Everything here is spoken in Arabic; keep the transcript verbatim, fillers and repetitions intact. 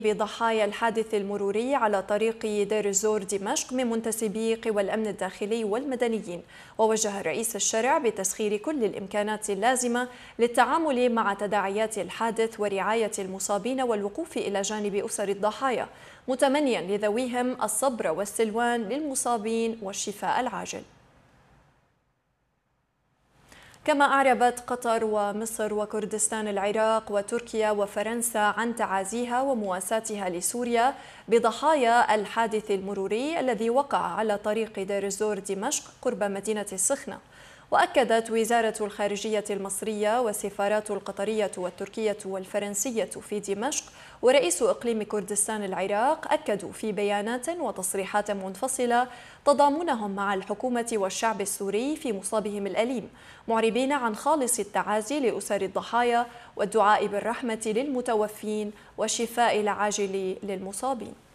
بضحايا الحادث المروري على طريق دير الزور دمشق من منتسبي قوى الأمن الداخلي والمدنيين، ووجه رئيس الشرع بتسخير كل الإمكانات اللازمة للتعامل مع تداعيات الحادث ورعاية المصابين والوقوف إلى جانب أسر الضحايا، متمنيا لذويهم الصبر والسلوان للمصابين والشفاء العاجل. كما أعربت قطر ومصر وكردستان العراق وتركيا وفرنسا عن تعازيها ومواساتها لسوريا بضحايا الحادث المروري الذي وقع على طريق دير الزور دمشق قرب مدينة السخنة. وأكدت وزارة الخارجية المصرية والسفارات القطرية والتركية والفرنسية في دمشق ورئيس إقليم كردستان العراق أكدوا في بيانات وتصريحات منفصلة تضامنهم مع الحكومة والشعب السوري في مصابهم الأليم، معربين عن خالص التعازي لأسر الضحايا والدعاء بالرحمة للمتوفين والشفاء العاجل للمصابين.